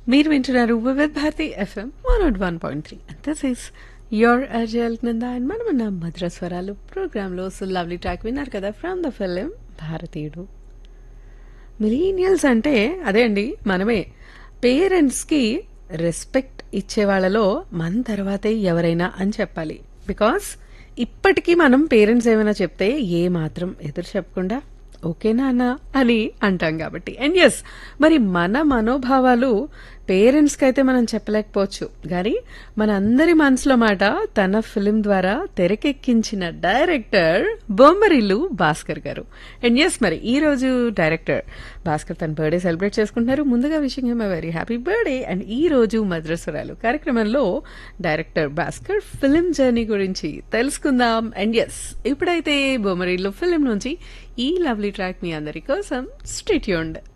మీరు వింటున్నారు Vividh Bharati FM 101.3 and this is your అజల్ Nanda and మనమన్న మధుర స్వరాలు ప్రోగ్రాంలో సో లవ్లీ ట్రాక్ విన్నారు కదా ఫ్రమ్ ద ఫిలిం భారతీయుడు. మిలీనియల్స్ అంటే అదే అండి మనమే. పేరెంట్స్కి రెస్పెక్ట్ ఇచ్చే వాళ్ళలో మన తర్వాతే ఎవరైనా అని చెప్పాలి. బికాస్ ఇప్పటికీ మనం పేరెంట్స్ ఏమైనా చెప్తే ఏ మాత్రం ఎదురు చెప్పకుండా ఓకేనా అన్న అని అంటాం కాబట్టి. అండ్ ఎస్, మరి మన మనోభావాలు పేరెంట్స్కి అయితే మనం చెప్పలేకపోవచ్చు, కానీ మన అందరి మనసులో మాట తన ఫిలిం ద్వారా తెరకెక్కించిన డైరెక్టర్ బొమ్మరిల్లు భాస్కర్ గారు. అండ్ ఎస్, మరి ఈ రోజు డైరెక్టర్ భాస్కర్ తన బర్త్డే సెలబ్రేట్ చేసుకుంటున్నారు. ముందుగా wishing him very happy birthday. And ఈ రోజు మద్రస్వరాలు కార్యక్రమంలో డైరెక్టర్ భాస్కర్ ఫిలిం జర్నీ గురించి తెలుసుకుందాం. అండ్ ఎస్, ఇప్పుడైతే బొమ్మరిల్లు ఫిలిం నుంచి ఈ లవ్లీ ట్రాక్ మీ అందరి కోసం స్టే ట్యూన్డ్.